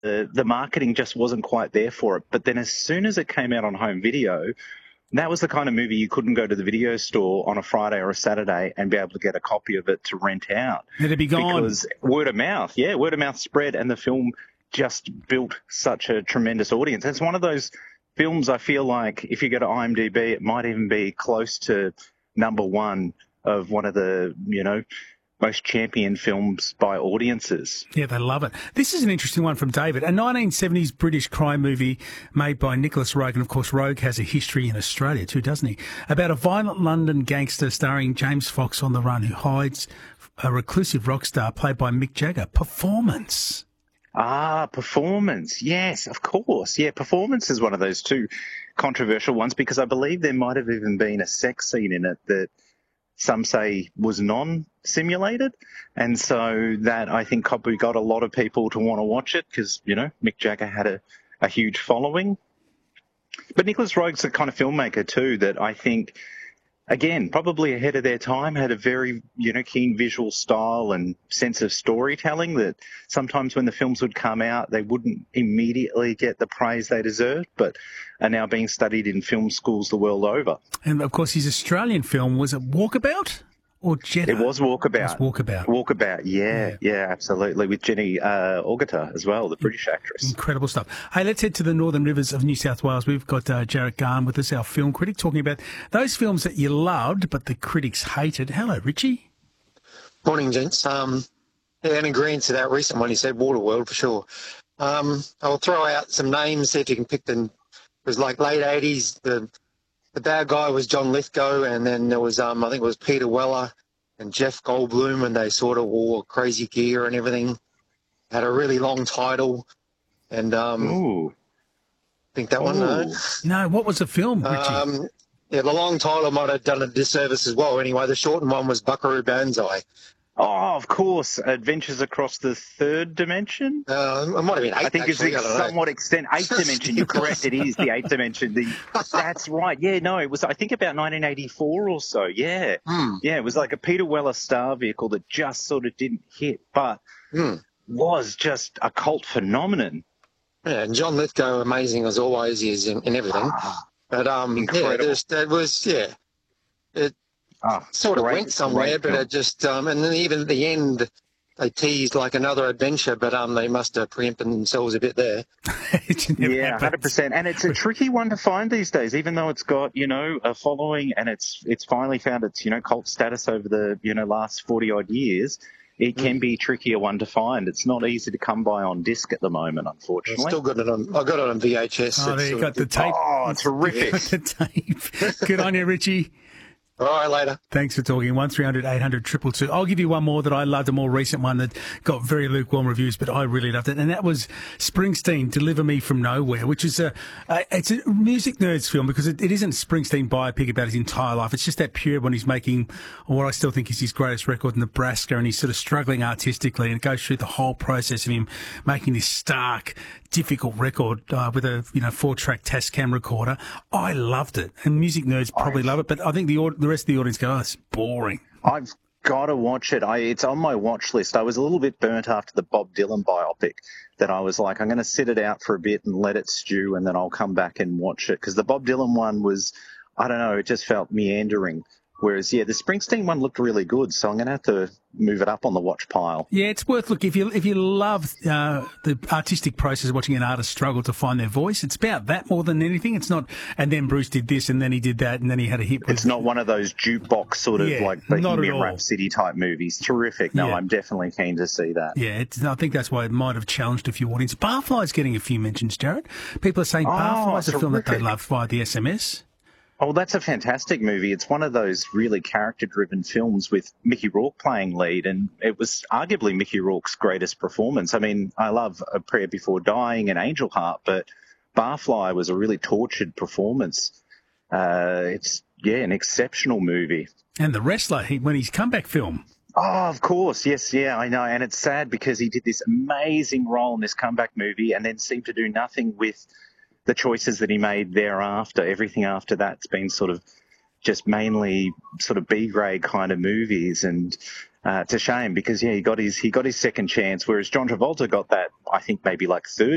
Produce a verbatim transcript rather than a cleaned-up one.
the, the marketing just wasn't quite there for it. But then as soon as it came out on home video, that was the kind of movie you couldn't go to the video store on a Friday or a Saturday and be able to get a copy of it to rent out. It'd be gone. Because word of mouth, yeah, word of mouth spread, and the film just built such a tremendous audience. It's one of those films I feel like if you go to IMDb, it might even be close to number one of one of the, you know, most championed films by audiences. Yeah, they love it. This is an interesting one from David. A nineteen seventies British crime movie made by Nicholas Roeg, and of course Roeg has a history in Australia too, doesn't he? About a violent London gangster starring James Fox on the run who hides a reclusive rock star played by Mick Jagger. Performance. Ah, Performance. Yes, of course. Yeah, Performance is one of those two controversial ones because I believe there might have even been a sex scene in it that some say was non-simulated. And so that, I think, probably got a lot of people to want to watch it because, you know, Mick Jagger had a, a huge following. But Nicholas Roeg's the kind of filmmaker, too, that I think, again, probably ahead of their time, had a very, you know, keen visual style and sense of storytelling that sometimes when the films would come out, they wouldn't immediately get the praise they deserved, but are now being studied in film schools the world over. And, of course, his Australian film, was it Walkabout or Jetta? It was Walkabout. It was Walkabout. Walkabout, yeah, yeah, yeah, absolutely, with Jenny uh, Agutter as well, the British actress. Incredible stuff. Hey, let's head to the Northern Rivers of New South Wales. We've got uh, Jarrett Garn with us, our film critic, talking about those films that you loved but the critics hated. Hello, Richie. Morning, gents. Um, yeah, and agreeing to that recent one, you said Waterworld for sure. Um, I'll throw out some names, see if you can pick them. It was like late eighties. The the bad guy was John Lithgow, and then there was, um, I think it was Peter Weller and Jeff Goldblum, and they sort of wore crazy gear and everything. Had a really long title, and um, Ooh. I think that Ooh. one. No, no. What was the film, Richie? Um, yeah, the long title might have done a disservice as well. Anyway, the shortened one was Buckaroo Banzai. Oh, of course, Adventures Across the Third Dimension. Uh, it might have been eight. I think actually, it's I somewhat extent eighth dimension. You're correct. It is the eighth dimension. The, that's right. Yeah, no, it was I think about nineteen eighty-four or so. Yeah, mm. yeah. It was like a Peter Weller star vehicle that just sort of didn't hit, but mm. was just a cult phenomenon. Yeah, and John Lithgow, amazing as always, is in, in everything. Ah, but um, incredible. yeah, there's, that was yeah. It oh, sort of great, went somewhere, but it just um, and then even at the end. They teased like another adventure, but um, they must have preempted themselves a bit there. Yeah, one hundred percent. And it's a tricky one to find these days, even though it's got, you know, a following and it's it's finally found its, you know, cult status over the, you know, last forty-odd years. It can be a trickier one to find. It's not easy to come by on disc at the moment, unfortunately. I still got it on. I got it on V H S. Oh, there you got the tape. Oh, terrific. The tape. Good on you, Richie. All right, later. Thanks for talking. one three hundred eight hundred two two two. I'll give you one more that I loved, a more recent one that got very lukewarm reviews, but I really loved it. And that was Springsteen, Deliver Me From Nowhere, which is a, a it's a music nerds film because it, it isn't Springsteen biopic about his entire life. It's just that period when he's making what I still think is his greatest record, Nebraska, and he's sort of struggling artistically, and it goes through the whole process of him making this stark, difficult record uh, with a you know four track Tascam recorder. I loved it, and music nerds probably love it, but I think the the rest of the audience go, oh, it's boring. I've got to watch it. I, it's on my watch list. I was a little bit burnt after the Bob Dylan biopic that I was like, I'm going to sit it out for a bit and let it stew, and then I'll come back and watch it because the Bob Dylan one was, I don't know, it just felt meandering. Whereas, yeah, the Springsteen one looked really good, so I'm going to have to move it up on the watch pile. Yeah, it's worth looking. If you if you love uh, the artistic process of watching an artist struggle to find their voice, it's about that more than anything. It's not, and then Bruce did this, and then he did that, and then he had a hit. With, it's not one of those jukebox sort of yeah, like Bohemian Rhapsody type movies. Terrific. No, yeah. I'm definitely keen to see that. Yeah, it's, I think that's why it might have challenged a few audiences. Barfly's getting a few mentions, Jared. People are saying oh, Barfly's a terrific. film that they love via the S M S. Oh, that's a fantastic movie. It's one of those really character-driven films with Mickey Rourke playing lead, and it was arguably Mickey Rourke's greatest performance. I mean, I love A Prayer Before Dying and Angel Heart, but Barfly was a really tortured performance. Uh, it's, yeah, an exceptional movie. And The Wrestler, he, when his comeback film. Oh, of course. Yes, yeah, I know. And it's sad because he did this amazing role in this comeback movie and then seemed to do nothing with the choices that he made thereafter. Everything after that's been sort of just mainly sort of B-grade kind of movies, and uh, it's a shame because yeah, he got his he got his second chance, whereas John Travolta got that I think maybe like third